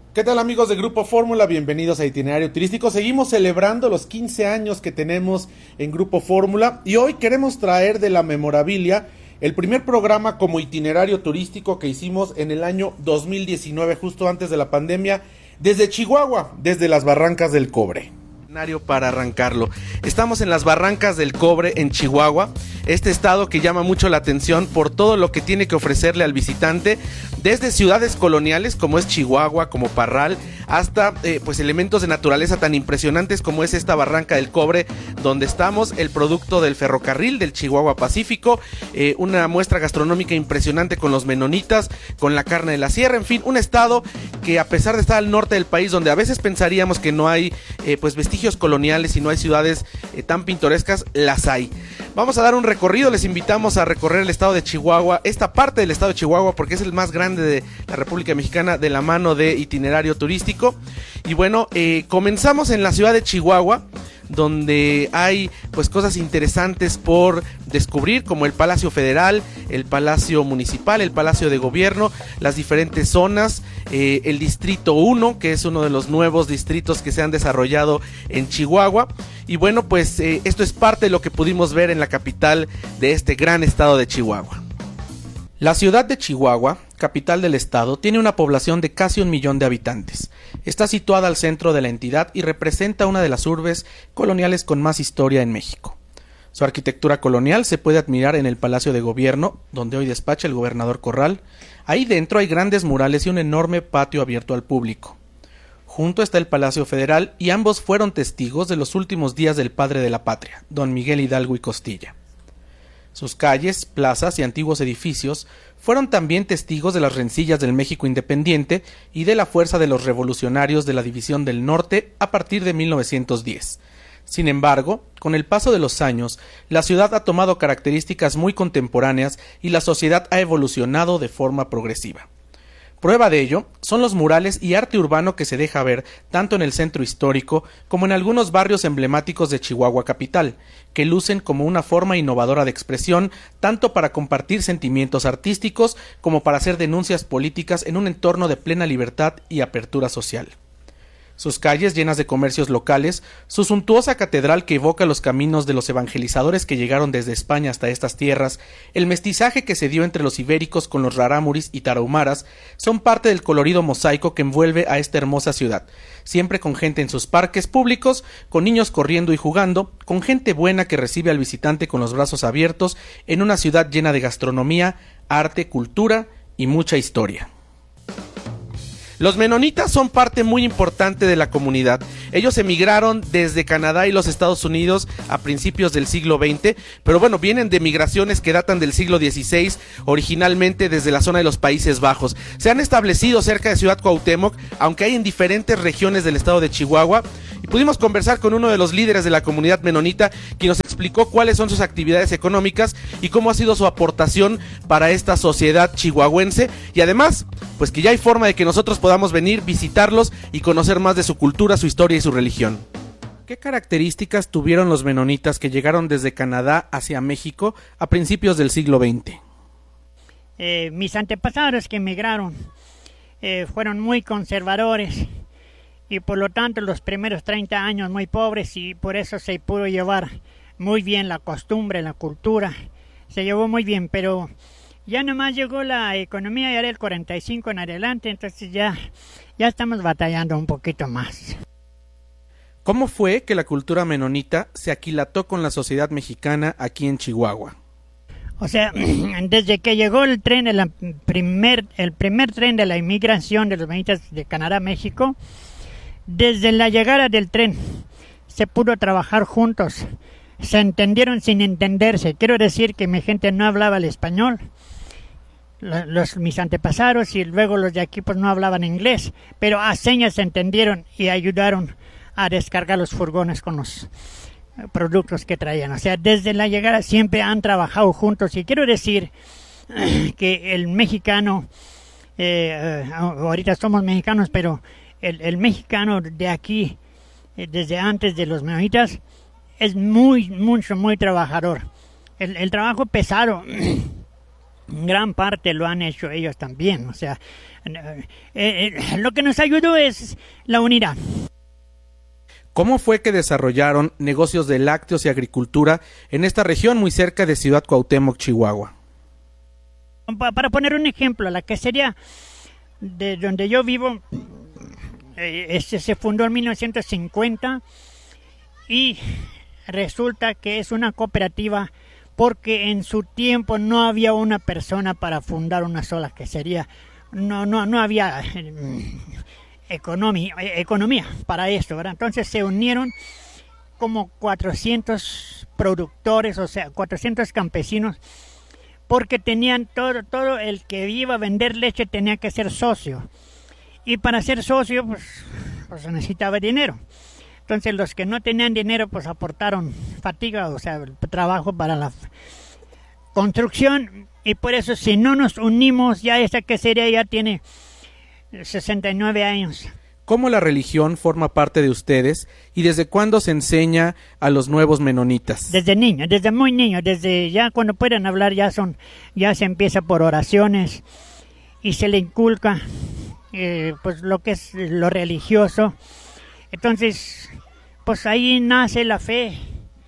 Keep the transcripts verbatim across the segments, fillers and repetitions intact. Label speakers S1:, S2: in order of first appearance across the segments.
S1: ¿Qué tal, amigos de Grupo Fórmula? Bienvenidos a Itinerario Turístico. Seguimos celebrando los quince años que tenemos en Grupo Fórmula y hoy queremos traer de la memorabilia el primer programa como itinerario turístico que hicimos en el año dos mil diecinueve, justo antes de la pandemia, desde Chihuahua, desde las Barrancas del Cobre. Para arrancarlo, estamos en las Barrancas del Cobre en Chihuahua, este estado que llama mucho la atención por todo lo que tiene que ofrecerle al visitante, desde ciudades coloniales como es Chihuahua, como Parral, hasta eh, pues elementos de naturaleza tan impresionantes como es esta Barranca del Cobre donde estamos, el producto del ferrocarril del Chihuahua Pacífico, eh, una muestra gastronómica impresionante con los menonitas, con la carne de la sierra, en fin, un estado que a pesar de estar al norte del país, donde a veces pensaríamos que no hay eh, pues vestigios coloniales y no hay ciudades eh, tan pintorescas, las hay. Vamos a dar un recorrido, les invitamos a recorrer el estado de Chihuahua, esta parte del estado de Chihuahua porque es el más grande de la República Mexicana de la mano de Itinerario Turístico. Y bueno, eh, comenzamos en la ciudad de Chihuahua, donde hay pues cosas interesantes por descubrir, como el Palacio Federal, el Palacio Municipal, el Palacio de Gobierno, las diferentes zonas, eh, el Distrito uno, que es uno de los nuevos distritos que se han desarrollado en Chihuahua. Y bueno, pues eh, esto es parte de lo que pudimos ver en la capital de este gran estado de Chihuahua. La ciudad de Chihuahua, capital del estado, tiene una población de casi un millón de habitantes. Está situada al centro de la entidad y representa una de las urbes coloniales con más historia en México. Su arquitectura colonial se puede admirar en el Palacio de Gobierno, donde hoy despacha el gobernador Corral. Ahí dentro hay grandes murales y un enorme patio abierto al público. Junto está el Palacio Federal y ambos fueron testigos de los últimos días del padre de la patria, don Miguel Hidalgo y Costilla. Sus calles, plazas y antiguos edificios fueron también testigos de las rencillas del México independiente y de la fuerza de los revolucionarios de la División del Norte a partir de mil novecientos diez. Sin embargo, con el paso de los años, la ciudad ha tomado características muy contemporáneas y la sociedad ha evolucionado de forma progresiva. Prueba de ello son los murales y arte urbano que se deja ver tanto en el centro histórico como en algunos barrios emblemáticos de Chihuahua capital, que lucen como una forma innovadora de expresión tanto para compartir sentimientos artísticos como para hacer denuncias políticas en un entorno de plena libertad y apertura social. Sus calles llenas de comercios locales, su suntuosa catedral que evoca los caminos de los evangelizadores que llegaron desde España hasta estas tierras, el mestizaje que se dio entre los ibéricos con los rarámuris y tarahumaras, son parte del colorido mosaico que envuelve a esta hermosa ciudad, siempre con gente en sus parques públicos, con niños corriendo y jugando, con gente buena que recibe al visitante con los brazos abiertos, en una ciudad llena de gastronomía, arte, cultura y mucha historia. Los menonitas son parte muy importante de la comunidad. Ellos emigraron desde Canadá y los Estados Unidos a principios del siglo veinte, pero bueno, vienen de migraciones que datan del siglo dieciséis, originalmente desde la zona de los Países Bajos. Se han establecido cerca de Ciudad Cuauhtémoc, aunque hay en diferentes regiones del estado de Chihuahua, y pudimos conversar con uno de los líderes de la comunidad menonita, quien nos explicó cuáles son sus actividades económicas y cómo ha sido su aportación para esta sociedad chihuahuense, y además, pues que ya hay forma de que nosotros podamos venir, visitarlos y conocer más de su cultura, su historia y su religión. ¿Qué características tuvieron los menonitas que llegaron desde Canadá hacia México a principios del siglo veinte?
S2: Eh, mis antepasados que emigraron eh, fueron muy conservadores y por lo tanto los primeros treinta años muy pobres, y por eso se pudo llevar muy bien la costumbre, la cultura, se llevó muy bien, pero ya nomás llegó la economía ya del cuarenta y cinco en adelante, entonces ya, ya estamos batallando un poquito más.
S1: ¿Cómo fue que la cultura menonita se aquilató con la sociedad mexicana aquí en Chihuahua?
S2: O sea, desde que llegó el tren, el primer, el primer tren de la inmigración de los menonitas de Canadá a México, desde la llegada del tren se pudo trabajar juntos, se entendieron sin entenderse. Quiero decir que mi gente no hablaba el español, los, mis antepasados, y luego los de aquí pues no hablaban inglés, pero a señas se entendieron y ayudaron a descargar los furgones con los productos que traían. O sea, desde la llegada siempre han trabajado juntos, y quiero decir que el mexicano, eh, ahorita somos mexicanos, pero el, el mexicano de aquí, eh, desde antes de los menonitas, es muy, mucho, muy trabajador. El, el trabajo pesado gran parte lo han hecho ellos también. O sea, eh, eh, lo que nos ayudó es la unidad.
S1: ¿Cómo fue que desarrollaron negocios de lácteos y agricultura en esta región muy cerca de Ciudad Cuauhtémoc, Chihuahua?
S2: Para poner un ejemplo, la quesería de donde yo vivo, eh, este se fundó en mil novecientos cincuenta y resulta que es una cooperativa porque en su tiempo no había una persona para fundar una sola quesería. No, no, no había eh, economía, economía para esto, ¿verdad? Entonces se unieron como cuatrocientos productores, o sea, cuatrocientos campesinos, porque tenían todo, todo el que iba a vender leche tenía que ser socio. Y para ser socio, pues, pues necesitaba dinero. Entonces los que no tenían dinero, pues aportaron fatiga, o sea, trabajo para la construcción. Y por eso, si no nos unimos, ya esta quesería ya tiene sesenta y nueve años.
S1: ¿Cómo la religión forma parte de ustedes y desde cuándo se enseña a los nuevos menonitas?
S2: Desde niños, desde muy niños, desde ya cuando pueden hablar ya son, ya se empieza por oraciones y se le inculca eh, pues lo que es lo religioso. Entonces, pues ahí nace la fe.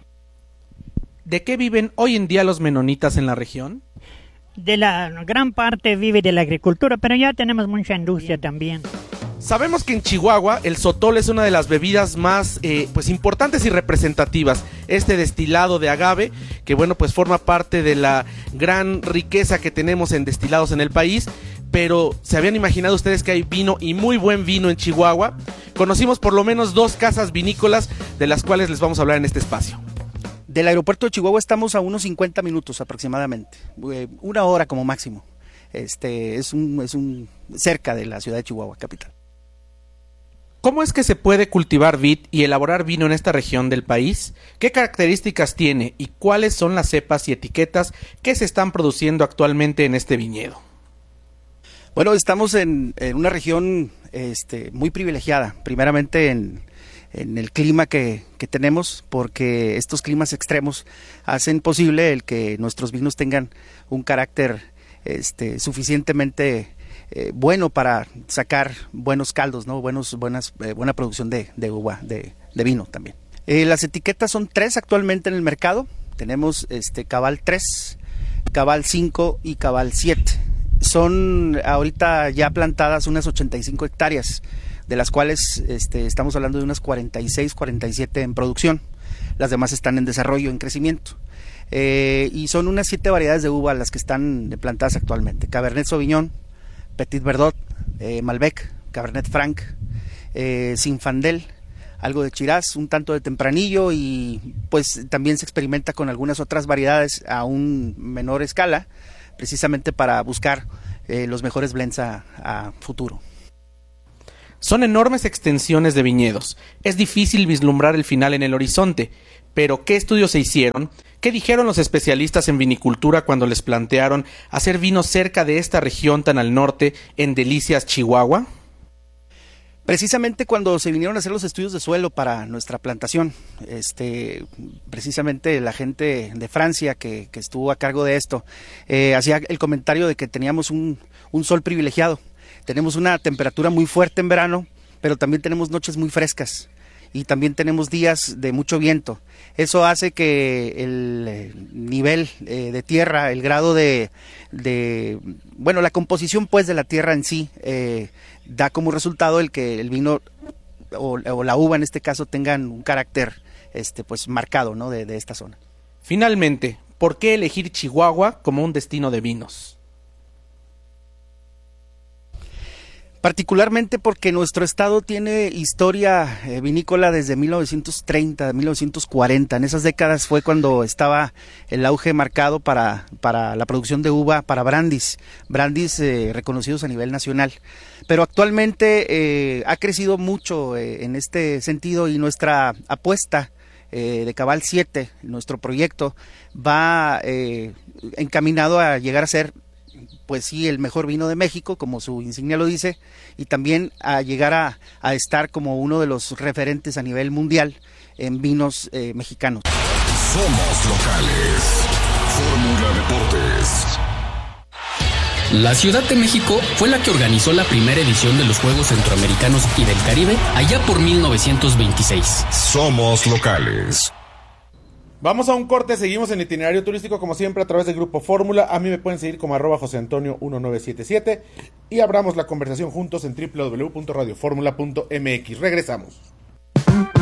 S1: ¿De qué viven hoy en día los menonitas en la región?
S2: De la gran parte vive de la agricultura, pero ya tenemos mucha industria también.
S1: Sabemos que en Chihuahua el sotol es una de las bebidas más eh, pues importantes y representativas. Este destilado de agave, que bueno, pues forma parte de la gran riqueza que tenemos en destilados en el país. Pero ¿se habían imaginado ustedes que hay vino y muy buen vino en Chihuahua? Conocimos por lo menos dos casas vinícolas de las cuales les vamos a hablar en este espacio.
S3: Del aeropuerto de Chihuahua estamos a unos cincuenta minutos aproximadamente, eh, una hora como máximo. Este es un, es un cerca de la ciudad de Chihuahua, capital.
S1: ¿Cómo es que se puede cultivar vid y elaborar vino en esta región del país? ¿Qué características tiene y cuáles son las cepas y etiquetas que se están produciendo actualmente en este viñedo?
S3: Bueno, estamos en, en una región este, muy privilegiada, primeramente en, en el clima que, que tenemos, porque estos climas extremos hacen posible el que nuestros vinos tengan un carácter este, suficientemente eh, bueno para sacar buenos caldos, ¿no? Buenos, buenas, eh, buena producción de, de uva, de, de vino también. Eh, las etiquetas son tres actualmente en el mercado. Tenemos este, Cabal tres, Cabal cinco y Cabal siete. Son ahorita ya plantadas unas ochenta y cinco hectáreas, de las cuales este, estamos hablando de unas cuarenta y seis, cuarenta y siete en producción. Las demás están en desarrollo, en crecimiento. Eh, y son unas siete variedades de uva las que están plantadas actualmente. Cabernet Sauvignon, Petit Verdot, eh, Malbec, Cabernet Franc, eh, Zinfandel, algo de Shiraz, un tanto de Tempranillo, y pues también se experimenta con algunas otras variedades a un menor escala, precisamente para buscar eh, los mejores blends a, a futuro.
S1: Son enormes extensiones de viñedos. Es difícil vislumbrar el final en el horizonte, pero ¿qué estudios se hicieron? ¿Qué dijeron los especialistas en vinicultura cuando les plantearon hacer vino cerca de esta región tan al norte, en Delicias, Chihuahua?
S3: Precisamente cuando se vinieron a hacer los estudios de suelo para nuestra plantación, este, precisamente la gente de Francia que, que estuvo a cargo de esto, eh, hacía el comentario de que teníamos un, un sol privilegiado. Tenemos una temperatura muy fuerte en verano, pero también tenemos noches muy frescas y también tenemos días de mucho viento. Eso hace que el nivel eh, de tierra, el grado de, de, bueno, la composición pues de la tierra en sí, eh, da como resultado el que el vino o, o la uva en este caso tengan un carácter este, pues marcado, ¿no? de, de esta zona.
S1: Finalmente, ¿por qué elegir Chihuahua como un destino de vinos?
S3: Particularmente porque nuestro estado tiene historia eh, vinícola desde mil novecientos treinta, mil novecientos cuarenta. En esas décadas fue cuando estaba el auge marcado para, para la producción de uva, para brandis, brandis eh, reconocidos a nivel nacional. Pero actualmente eh, ha crecido mucho eh, en este sentido, y nuestra apuesta eh, de Cabal siete, nuestro proyecto, va eh, encaminado a llegar a ser, pues sí, el mejor vino de México, como su insignia lo dice, y también a llegar a, a estar como uno de los referentes a nivel mundial en vinos eh, mexicanos.
S4: Somos locales. Fórmula Deportes. La Ciudad de México fue la que organizó la primera edición de los Juegos Centroamericanos y del Caribe allá por mil novecientos veintiséis.
S5: Somos locales.
S1: Vamos a un corte, seguimos en Itinerario Turístico como siempre a través del Grupo Fórmula. A mí me pueden seguir como arroba José Antonio uno nueve siete siete y abramos la conversación juntos en doble u doble u doble u punto radio fórmula punto m x. Regresamos.